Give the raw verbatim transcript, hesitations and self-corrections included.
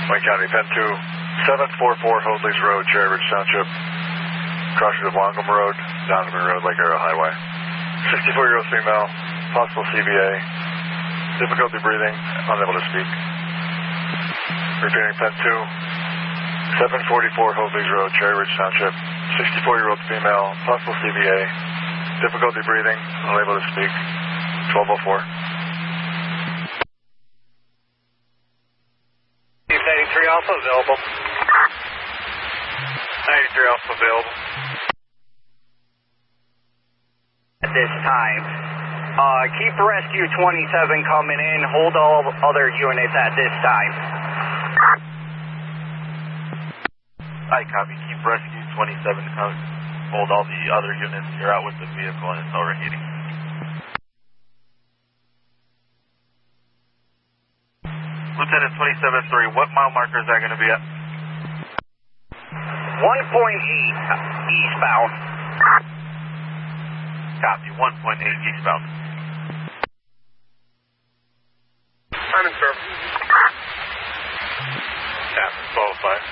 Wayne County, Penn two, seven forty-four Hoadley's Road, Cherry Ridge Township. Crossing of Wangum Road, Donovan Road, Lake Arrow Highway. sixty-four-year-old female, possible C B A, difficulty breathing, unable to speak. Repeating, Penn two, seven forty-four Hoadley's Road, Cherry Ridge Township. sixty-four-year-old female, possible C B A, difficulty breathing, unable to speak. twelve oh four. ninety-three Alpha available. ninety-three Alpha available. At this time, uh, keep rescue twenty-seven coming in. Hold all other units at this time. I copy. Keep rescue twenty-seven coming. Hold all the other units. You're out with the vehicle and it's overheating. Lieutenant twenty-seven three, what mile marker is that going to be at? one point eight eastbound. Copy, one point eight eastbound. I'm in service. Captain twelve oh five.